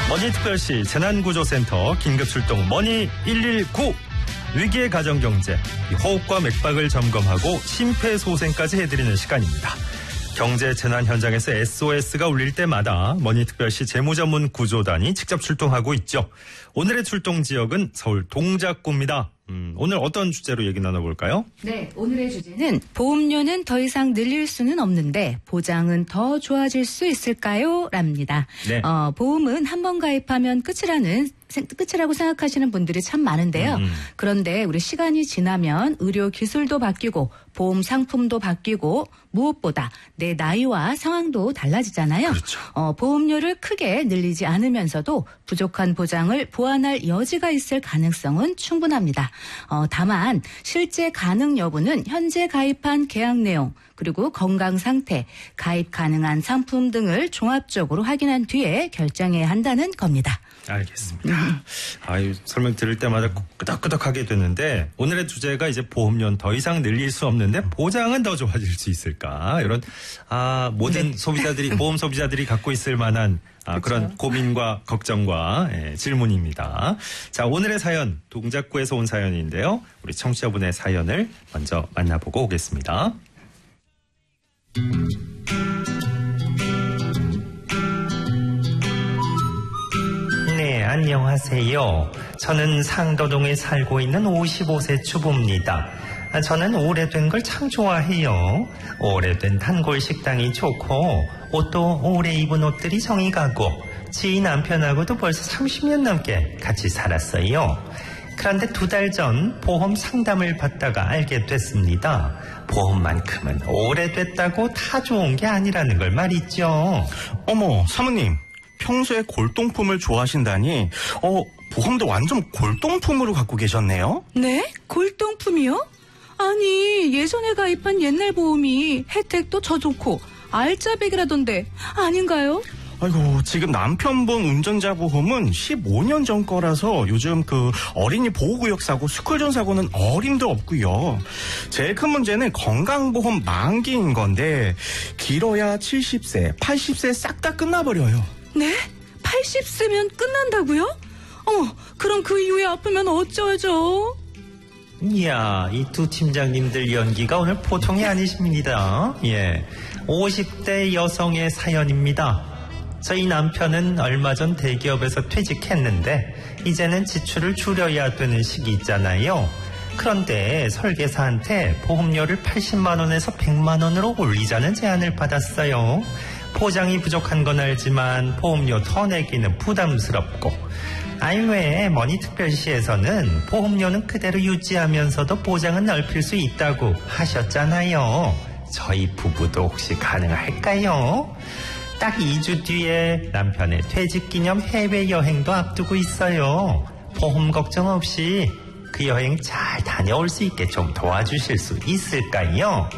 머니특별시 재난구조센터 긴급출동 머니 119 위기의 가정경제 호흡과 맥박을 점검하고 심폐소생까지 해드리는 시간입니다. 경제 재난 현장에서 SOS가 울릴 때마다 머니특별시 재무전문 구조단이 직접 출동하고 있죠. 오늘의 출동 지역은 서울 동작구입니다. 오늘 어떤 주제로 얘기 나눠볼까요? 네, 오늘의 주제는 보험료는 더 이상 늘릴 수는 없는데 보장은 더 좋아질 수 있을까요? 랍니다. 네. 보험은 한 번 가입하면 끝이라고 생각하시는 분들이 참 많은데요. 그런데 우리 시간이 지나면 의료 기술도 바뀌고 보험 상품도 바뀌고 무엇보다 내 나이와 상황도 달라지잖아요. 그렇죠. 보험료를 크게 늘리지 않으면서도 부족한 보장을 보완할 여지가 있을 가능성은 충분합니다. 다만 실제 가능 여부는 현재 가입한 계약 내용 그리고 건강 상태, 가입 가능한 상품 등을 종합적으로 확인한 뒤에 결정해야 한다는 겁니다. 알겠습니다. 설명 들을 때마다 끄덕끄덕하게 되는데 오늘의 주제가 이제 보험료는 더 이상 늘릴 수 없는데 보장은 더 좋아질 수 있을까? 이런 모든 소비자들이 보험 소비자들이 갖고 있을 만한 그런 고민과 걱정과 질문입니다. 자, 오늘의 사연 동작구에서 온 사연인데요. 우리 청취자분의 사연을 먼저 만나보고 오겠습니다. 네, 안녕하세요. 저는 상도동에 살고 있는 55세 주부입니다. 저는 오래된 걸 참 좋아해요. 오래된 단골 식당이 좋고 옷도 오래 입은 옷들이 정이 가고 지 남편하고도 벌써 30년 넘게 같이 살았어요. 그런데 2달 전 보험 상담을 받다가 알게 됐습니다. 보험만큼은 오래됐다고 다 좋은 게 아니라는 걸 말이죠. 어머, 사모님. 평소에 골동품을 좋아하신다니 보험도 완전 골동품으로 갖고 계셨네요? 네? 골동품이요? 아니 예전에 가입한 옛날 보험이 혜택도 더 좋고 알짜배기라던데 아닌가요? 아이고, 지금 남편 보험 운전자 보험은 15년 전 거라서 요즘 어린이 보호구역 사고, 스쿨존 사고는 어림도 없고요. 제일 큰 문제는 건강보험 만기인 건데 길어야 70세, 80세 싹 다 끝나버려요. 네? 80세면 끝난다고요? 그럼 그 이후에 아프면 어쩌죠? 이야, 이 두 팀장님들 연기가 오늘 보통이 아니십니다. 50대 여성의 사연입니다. 저희 남편은 얼마 전 대기업에서 퇴직했는데 이제는 지출을 줄여야 되는 시기 있잖아요. 그런데 설계사한테 보험료를 80만 원에서 100만 원으로 올리자는 제안을 받았어요. 보장이 부족한 건 알지만 보험료 더 내기는 부담스럽고 왜 머니특별시에서는 보험료는 그대로 유지하면서도 보장은 넓힐 수 있다고 하셨잖아요. 저희 부부도 혹시 가능할까요? 딱 2주 뒤에 남편의 퇴직기념 해외여행도 앞두고 있어요. 보험 걱정 없이 그 여행 잘 다녀올 수 있게 좀 도와주실 수 있을까요?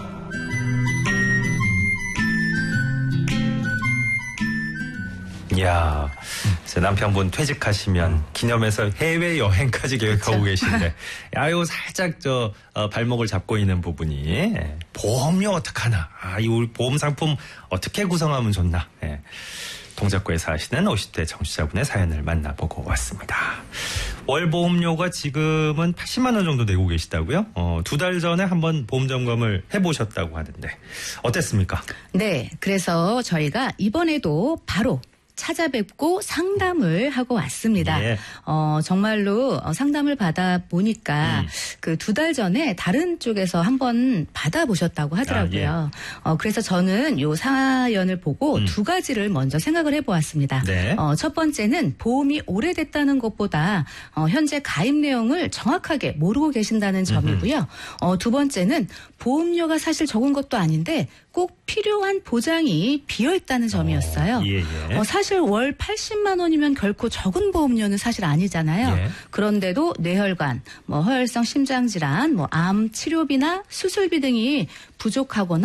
이야, 제 남편분 퇴직하시면 기념해서 해외여행까지 계획하고 계신데 살짝 발목을 잡고 있는 부분이 보험료 어떡하나, 이 우리 보험 상품 어떻게 구성하면 좋나. 동작구에서 하시는 50대 청취자분의 사연을 만나보고 왔습니다. 월 보험료가 지금은 80만 원 정도 내고 계시다고요? 2달 전에 한번 보험 점검을 해보셨다고 하는데 어땠습니까? 네, 그래서 저희가 이번에도 바로 찾아뵙고 상담을 하고 왔습니다. 정말로 상담을 받아 보니까 그 2달 전에 다른 쪽에서 한번 받아보셨다고 하더라고요. 그래서 저는 요 사연을 보고 2가지를 먼저 생각을 해보았습니다. 네. 첫 번째는 보험이 오래됐다는 것보다 현재 가입 내용을 정확하게 모르고 계신다는 점이고요. 2번째는 보험료가 사실 적은 것도 아닌데 꼭 필요한 보장이 비어있다는 점이었어요. 사실 월 80만 원이면 결코 적은 보험료는 사실 아니잖아요. 그런데도 뇌혈관, 허혈성 심장질환, 암 치료비나 수술비 등이 부족하거나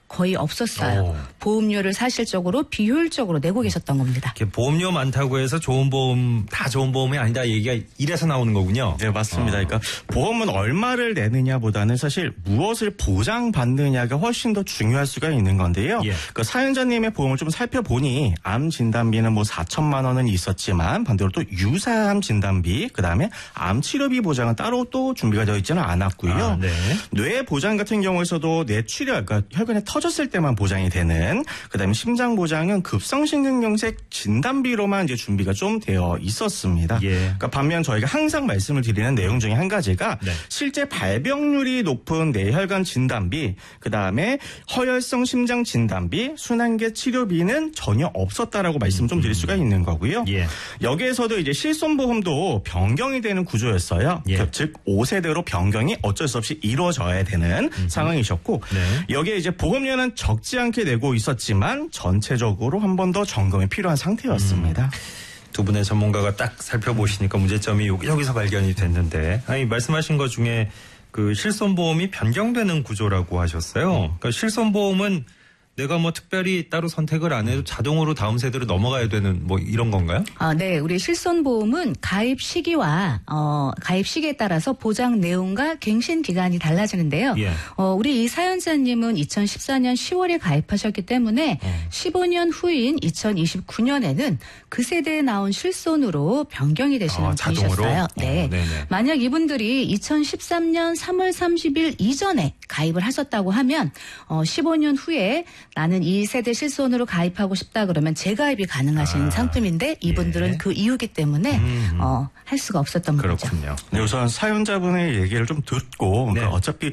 거의 없었어요. 보험료를 사실적으로 비효율적으로 내고 계셨던 겁니다. 보험료 많다고 해서 좋은 보험 다 좋은 보험이 아니다 얘기가 이래서 나오는 거군요. 네, 맞습니다. 그러니까 보험은 얼마를 내느냐보다는 사실 무엇을 보장받느냐가 훨씬 더 중요할 수가 있는 건데요. 예. 그 사연자님의 보험을 좀 살펴보니 암 진단비는 뭐 4천만 원은 있었지만 반대로 또 유사암 진단비, 그다음에 암 치료비 보장은 따로 또 준비가 되어 있지는 않았고요. 네. 뇌 보장 같은 경우에서도 뇌출혈, 그러니까 혈관에 터졌을 때만 보장이 되는, 그다음에 심장 보장은 급성심근경색 진단비로만 이제 준비가 좀 되어 있었습니다. 예. 그러니까 반면 저희가 항상 말씀을 드리는 내용 중에 한 가지가 네. 실제 발병률이 높은 뇌혈관 진단비, 그다음에 허혈성 심장 진단비, 순환계 치료비는 전혀 없었다라고 말씀 좀 드릴 수가 있는 거고요. 예. 여기에서도 이제 실손보험도 변경이 되는 구조였어요. 예. 즉 5세대로 변경이 어쩔 수 없이 이루어져야 되는 상황이셨고, 네. 여기에 이제 보험료는 적지 않게 내고 있었지만 전체적으로 한 번 더 점검이 필요한 상태였습니다. 두 분의 전문가가 딱 살펴보시니까 문제점이 여기서 발견이 됐는데, 아니 말씀하신 것 중에 그 실손보험이 변경되는 구조라고 하셨어요. 그러니까 실손보험은 내가 뭐 특별히 따로 선택을 안 해도 자동으로 다음 세대로 넘어가야 되는 뭐 이런 건가요? 네. 우리 실손보험은 가입 시기와 가입 시기에 따라서 보장 내용과 갱신 기간이 달라지는데요. 예. 우리 이 사연자님은 2014년 10월에 가입하셨기 때문에 15년 후인 2029년에는 그 세대에 나온 실손으로 변경이 되시는 자동으로? 분이셨어요. 네. 네네. 만약 이분들이 2013년 3월 30일 이전에 가입을 하셨다고 하면 15년 후에 나는 이 세대 실손으로 가입하고 싶다 그러면 재가입이 가능하신 상품인데 이분들은 예. 그 이유기 때문에 할 수가 없었던 거죠. 그렇군요. 네, 우선 사연자분의 얘기를 좀 듣고, 네. 그러니까 어차피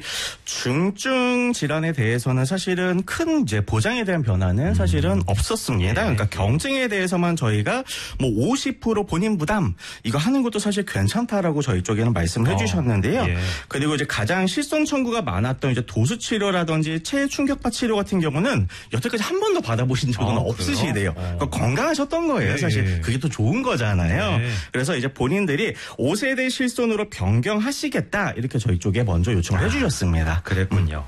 중증 질환에 대해서는 사실은 큰 이제 보장에 대한 변화는 사실은 없었습니다. 예. 그러니까 경증에 대해서만 저희가 뭐 50% 본인 부담 이거 하는 것도 사실 괜찮다라고 저희 쪽에는 말씀을 해주셨는데요. 예. 그리고 이제 가장 실손 청구가 많았던 이제 도수 치료라든지 체해 충격파 치료 같은 경우는 여태까지 한 번도 받아보신 적은 그래요? 없으시대요. 그러니까 건강하셨던 거예요. 예, 사실 예. 그게 또 좋은 거잖아요. 네. 그래서 이제 본인들이 5세대 실손으로 변경하시겠다 이렇게 저희 쪽에 먼저 요청을 해주셨습니다. 그랬군요.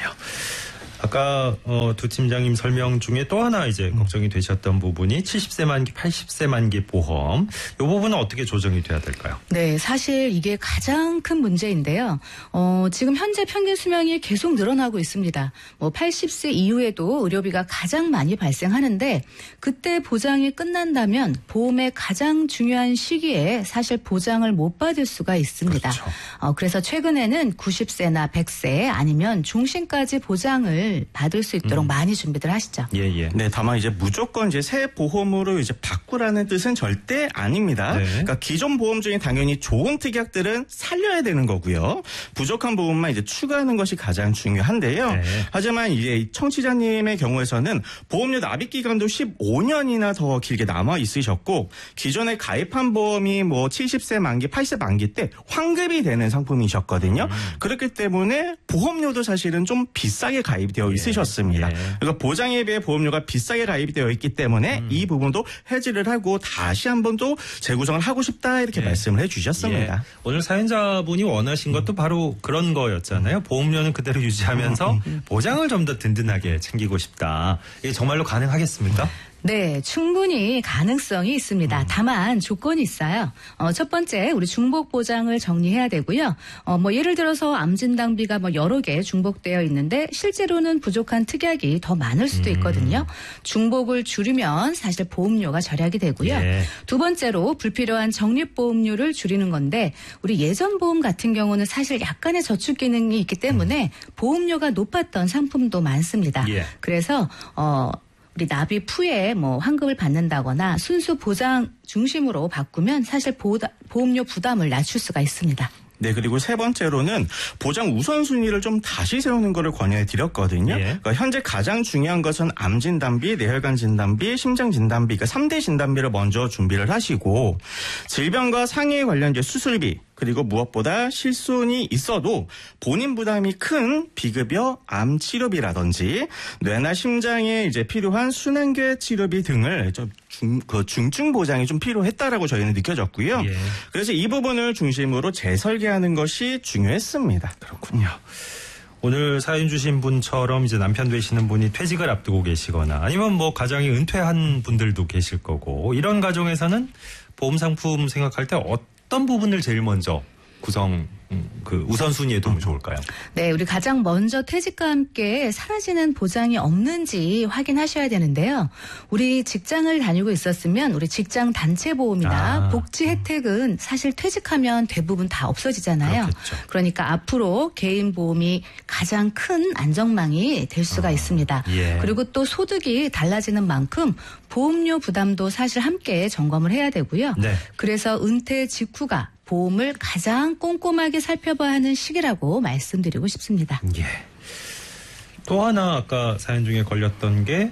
아까 두 팀장님 설명 중에 또 하나 이제 걱정이 되셨던 부분이 70세 만기, 80세 만기 보험. 이 부분은 어떻게 조정이 돼야 될까요? 네, 사실 이게 가장 큰 문제인데요. 지금 현재 평균 수명이 계속 늘어나고 있습니다. 80세 이후에도 의료비가 가장 많이 발생하는데 그때 보장이 끝난다면 보험의 가장 중요한 시기에 사실 보장을 못 받을 수가 있습니다. 그렇죠. 그래서 최근에는 90세나 100세 아니면 중심까지 보장을 받을 수 있도록 많이 준비들 하시죠. 예. 네, 다만 이제 무조건 이제 새 보험으로 이제 바꾸라는 뜻은 절대 아닙니다. 네. 그러니까 기존 보험 중에 당연히 좋은 특약들은 살려야 되는 거고요. 부족한 부분만 이제 추가하는 것이 가장 중요한데요. 네. 하지만 이제 청취자님의 경우에서는 보험료 납입 기간도 15년이나 더 길게 남아 있으셨고 기존에 가입한 보험이 뭐 70세 만기, 80세 만기 때 환급이 되는 상품이셨거든요. 그렇기 때문에 보험료도 사실은 좀 비싸게 가입되어 있으셨습니다. 예. 그러니까 보장에 비해 보험료가 비싸게 가입되어 있기 때문에 이 부분도 해지를 하고 다시 한 번 또 재구성을 하고 싶다 이렇게 말씀을 해주셨습니다. 예. 오늘 사연자분이 원하신 것도 바로 그런 거였잖아요. 보험료는 그대로 유지하면서 보장을 좀 더 든든하게 챙기고 싶다. 이게 정말로 가능하겠습니까? 네, 충분히 가능성이 있습니다. 다만 조건이 있어요. 첫 번째, 우리 중복 보장을 정리해야 되고요. 예를 들어서 암진단비가 여러 개 중복되어 있는데 실제로는 부족한 특약이 더 많을 수도 있거든요. 중복을 줄이면 사실 보험료가 절약이 되고요. 예. 두 번째로 불필요한 적립보험료를 줄이는 건데 우리 예전 보험 같은 경우는 사실 약간의 저축 기능이 있기 때문에 보험료가 높았던 상품도 많습니다. 예. 그래서 우리 납입 후에 환급을 받는다거나 순수 보장 중심으로 바꾸면 사실 보험료 부담을 낮출 수가 있습니다. 네, 그리고 세 번째로는 보장 우선순위를 좀 다시 세우는 것을 권유해 드렸거든요. 예. 그러니까 현재 가장 중요한 것은 암 진단비, 뇌혈관 진단비, 심장 진단비, 그러니까 3대 진단비를 먼저 준비를 하시고 질병과 상해 관련 수술비, 그리고 무엇보다 실손이 있어도 본인 부담이 큰 비급여 암 치료비라든지 뇌나 심장에 이제 필요한 순환계 치료비 등을 좀 중증 보장이 좀 필요했다라고 저희는 느껴졌고요. 예. 그래서 이 부분을 중심으로 재설계하는 것이 중요했습니다. 그렇군요. 오늘 사연 주신 분처럼 이제 남편 되시는 분이 퇴직을 앞두고 계시거나 아니면 뭐 가정이 은퇴한 분들도 계실 거고 이런 가정에서는 보험 상품 생각할 때 어떤 부분을 제일 먼저 우선순위에 두면 좋을까요? 네, 우리 가장 먼저 퇴직과 함께 사라지는 보장이 없는지 확인하셔야 되는데요. 우리 직장을 다니고 있었으면 우리 직장 단체 보험이나 복지 혜택은 사실 퇴직하면 대부분 다 없어지잖아요. 그렇겠죠. 그러니까 앞으로 개인 보험이 가장 큰 안정망이 될 수가 있습니다. 예. 그리고 또 소득이 달라지는 만큼 보험료 부담도 사실 함께 점검을 해야 되고요. 네. 그래서 은퇴 직후가 보험을 가장 꼼꼼하게 살펴봐야 하는 시기라고 말씀드리고 싶습니다. 예. 또 하나 아까 사연 중에 걸렸던 게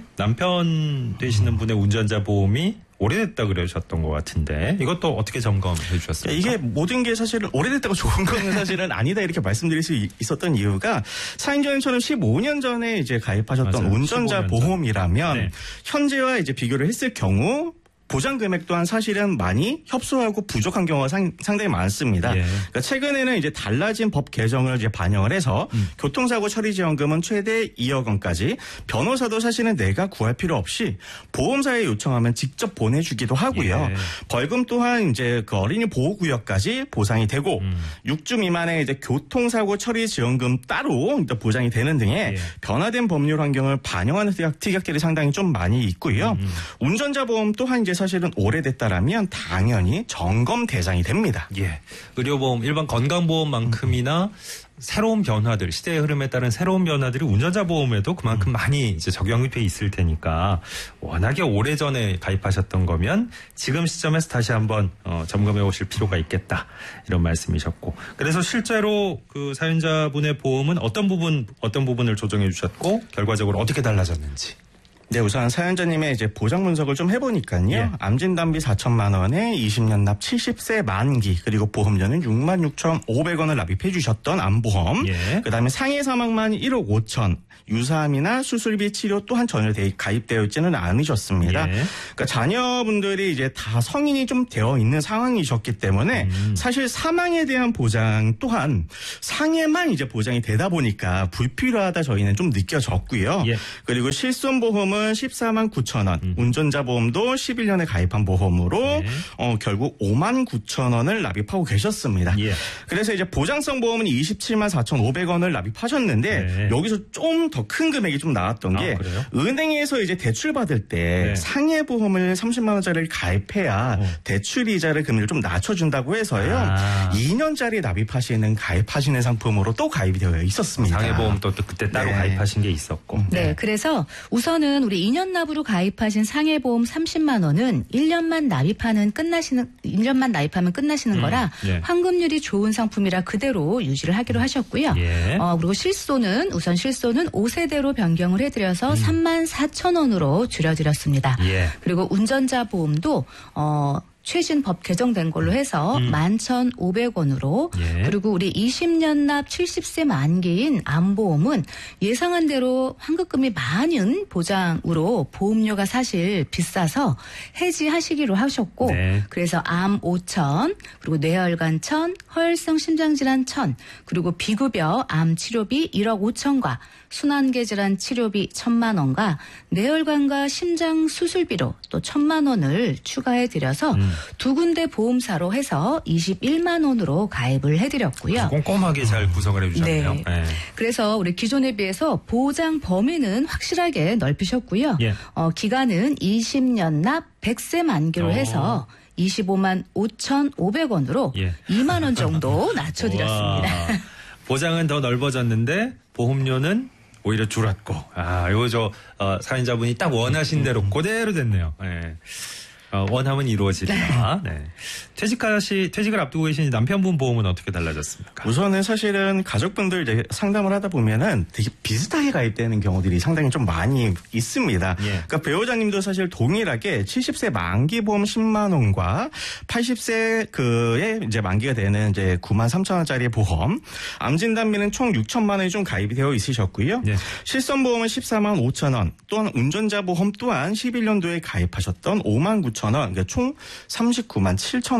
남편 되시는 분의 운전자 보험이 오래됐다 그러셨던 것 같은데 이것도 어떻게 점검해 주셨습니까? 이게 모든 게 사실은 오래됐다고 좋은 거는 사실은 아니다 이렇게 말씀드릴 수 있었던 이유가 사연자님처럼 15년 전에 이제 가입하셨던 맞아요. 운전자 보험이라면 네. 현재와 이제 비교를 했을 경우 보장 금액 또한 사실은 많이 협소하고 부족한 경우가 상당히 많습니다. 예. 그러니까 최근에는 이제 달라진 법 개정을 이제 반영을 해서 교통사고 처리 지원금은 최대 2억 원까지 변호사도 사실은 내가 구할 필요 없이 보험사에 요청하면 직접 보내주기도 하고요. 예. 벌금 또한 이제 그 어린이 보호구역까지 보상이 되고 6주 미만의 이제 교통사고 처리 지원금 따로 보장이 되는 등의 예. 변화된 법률 환경을 반영하는 특약들이 상당히 좀 많이 있고요. 운전자 보험 또한 이제 사실은 오래됐다라면 당연히 점검 대상이 됩니다. 예. 의료보험, 일반 건강보험만큼이나 새로운 변화들, 시대의 흐름에 따른 새로운 변화들이 운전자 보험에도 그만큼 많이 이제 적용이 돼 있을 테니까 워낙에 오래전에 가입하셨던 거면 지금 시점에서 다시 한번 점검해 오실 필요가 있겠다. 이런 말씀이셨고. 그래서 실제로 그 사연자분의 보험은 어떤 부분을 조정해 주셨고 결과적으로 어떻게 달라졌는지. 네, 우선 사연자님의 이제 보장 분석을 좀 해보니까요. 예. 암진단비 4천만 원에 20년 납 70세 만기 그리고 보험료는 66,500원을 납입해 주셨던 암보험. 예. 그다음에 상해 사망만 1억 5천. 유사암이나 수술비 치료 또한 전혀 가입되어 있지는 않으셨습니다. 예. 그러니까 자녀분들이 이제 다 성인이 좀 되어 있는 상황이셨기 때문에 사실 사망에 대한 보장 또한 상해만 이제 보장이 되다 보니까 불필요하다 저희는 좀 느껴졌고요. 예. 그리고 실손보험은 14만 9천 원, 운전자 보험도 11년에 가입한 보험으로 결국 5만 9천 원을 납입하고 계셨습니다. 예. 그래서 이제 보장성 보험은 27만 4,500원을 납입하셨는데 네. 여기서 좀 더 큰 금액이 좀 나왔던 게 그래요? 은행에서 이제 대출 받을 때 네. 상해 보험을 30만 원짜리를 가입해야 대출 이자를 금리를 좀 낮춰준다고 해서요. 2년짜리 가입하시는 상품으로 또 가입이 되어 있었습니다. 상해보험 또 그때 따로 네. 가입하신 게 있었고. 네, 그래서 우선은 우리 2년 납으로 가입하신 상해보험 30만 원은 1년만 납입하면 끝나시는 거라 예. 환급률이 좋은 상품이라 그대로 유지를 하기로 하셨고요. 예. 그리고 실손은 5세대로 변경을 해드려서 3만 4천 원으로 줄여드렸습니다. 예. 그리고 운전자 보험도 최신 법 개정된 걸로 해서 11,500원으로 예. 그리고 우리 20년 납 70세 만기인 암보험은 예상한 대로 환급금이 많은 보장으로 보험료가 사실 비싸서 해지하시기로 하셨고 네. 그래서 암 5천 그리고 뇌혈관 1,000 허혈성 심장질환 1,000 그리고 비급여 암 치료비 1억 5천과 순환계 질환 치료비 1,000만 원과 뇌혈관과 심장 수술비로 또 1,000만 원을 추가해 드려서 두 군데 보험사로 해서 21만 원으로 가입을 해드렸고요. 꼼꼼하게 잘 구성을 해주셨네요. 네. 네. 그래서 우리 기존에 비해서 보장 범위는 확실하게 넓히셨고요. 예. 기간은 20년 납 100세 만기로 해서 25만 5,500원으로 예. 2만 원 정도 낮춰드렸습니다. 와, 보장은 더 넓어졌는데 보험료는 오히려 줄었고. 이거 사연자분이 딱 원하신 대로 그대로 됐네요. 네. 원하면 이루어지리라. 네. 퇴직을 앞두고 계신 남편분 보험은 어떻게 달라졌습니까? 우선은 사실은 가족분들 이제 상담을 하다 보면은 되게 비슷하게 가입되는 경우들이 상당히 좀 많이 있습니다. 예. 그러니까 배우자님도 사실 동일하게 70세 만기 보험 10만 원과 80세 그에 이제 만기가 되는 이제 9만 3천 원짜리 보험, 암진단비는 총 6천만 원이 좀 가입이 되어 있으셨고요. 예. 실손보험은 14만 5천 원, 또한 운전자 보험 또한 11년도에 가입하셨던 5만 9천 원, 그러니까 총 39만 7천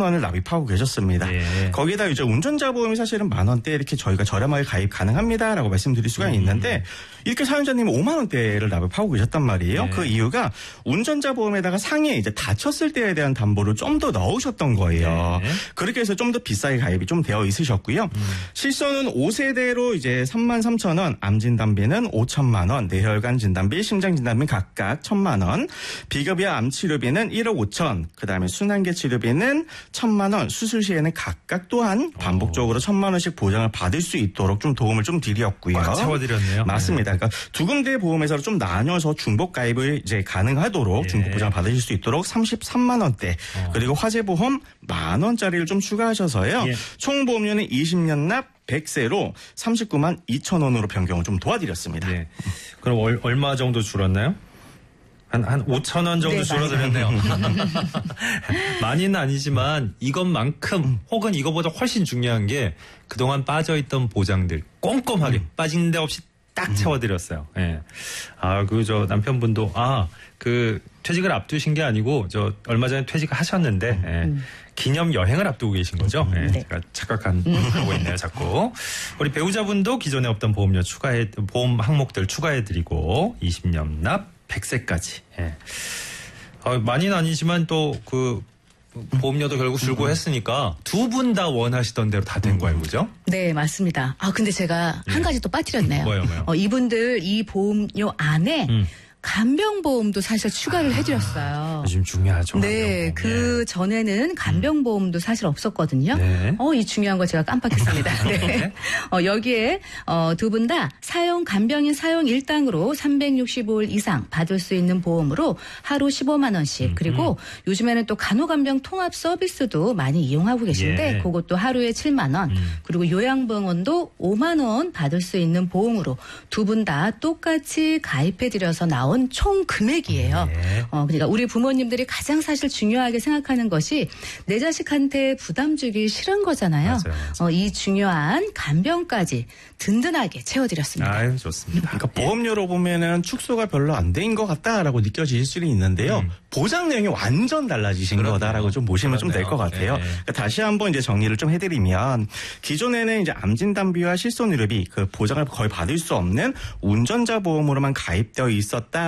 원을 납입하고 계셨습니다. 예. 거기다 이제 운전자 보험이 사실은 만 원대 이렇게 저희가 저렴하게 가입 가능합니다라고 말씀드릴 수가 있는데 이렇게 사연자님은 5만 원대를 납입하고 계셨단 말이에요. 예. 그 이유가 운전자 보험에다가 상해 이제 다쳤을 때에 대한 담보를 좀 더 넣으셨던 거예요. 예. 그렇게 해서 좀 더 비싸게 가입이 좀 되어 있으셨고요. 실손은 5세대로 이제 33,000원, 암 진단비는 5천만 원, 뇌혈관 진단비, 심장 진단비 각각 1,000만 원, 비급여 암 치료비는 1억 5천, 그다음에 순환계 치료비는 1,000만 원, 수술 시에는 각각 또한 반복적으로 1,000만 원씩 보장을 받을 수 있도록 좀 도움을 좀 드렸고요. 꽉 채워드렸네요. 맞습니다. 그러니까 두 군데 보험회사로 좀 나뉘어서 중복 가입을 이제 가능하도록 예. 중복 보장 받으실 수 있도록 33만 원대 그리고 화재보험 만 원짜리를 좀 추가하셔서요. 예. 총 보험료는 20년 납 100세로 39만 2천 원으로 변경을 좀 도와드렸습니다. 예. 그럼 얼마 정도 줄었나요? 한 5천 원 정도 네, 줄어들었네요. 많이는 아니지만 이것만큼 혹은 이거보다 훨씬 중요한 게 그동안 빠져있던 보장들 꼼꼼하게 빠진 데 없이 딱 채워드렸어요. 예. 저 남편분도 그 퇴직을 앞두신 게 아니고 저 얼마 전에 퇴직하셨는데 예. 기념 여행을 앞두고 계신 거죠? 예. 네. 제가 착각하고 있네요, 자꾸. 우리 배우자분도 기존에 없던 보험 항목들 추가해드리고 20년 납 100세까지. 예. 많이는 아니지만 또 그 보험료도 결국 줄고 했으니까 두 분 다 원하시던 대로 다 된 거예요, 그죠? 네, 맞습니다. 근데 제가 한 가지 또 빠뜨렸네요. 뭐요? 이분들 이 보험료 안에 간병보험도 사실 추가를 해드렸어요. 요즘 중요하죠. 네, 그 전에는 간병보험도 사실 없었거든요. 네. 이 중요한 거 제가 깜빡했습니다. 네. 여기에 두 분 다 간병인 사용 일당으로 365일 이상 받을 수 있는 보험으로 하루 15만 원씩 그리고 요즘에는 또 간호간병 통합 서비스도 많이 이용하고 계신데 예. 그것도 하루에 7만 원 그리고 요양병원도 5만 원 받을 수 있는 보험으로 두 분 다 똑같이 가입해드려서 나온 총 금액이에요. 네. 그러니까 우리 부모님들이 가장 사실 중요하게 생각하는 것이 내 자식한테 부담 주기 싫은 거잖아요. 맞아요. 이 중요한 간병까지 든든하게 채워드렸습니다. 아유, 좋습니다. 그러니까 보험료로 보면은 축소가 별로 안 된 것 같다라고 느껴질 수는 있는데요. 보장 내용이 완전 달라지신 그렇네요. 거다라고 좀 보시면 좀 될 것 같아요. 네. 그러니까 다시 한번 이제 정리를 좀 해드리면 기존에는 이제 암 진단비와 실손의료비 그 보장을 거의 받을 수 없는 운전자 보험으로만 가입되어 있었다.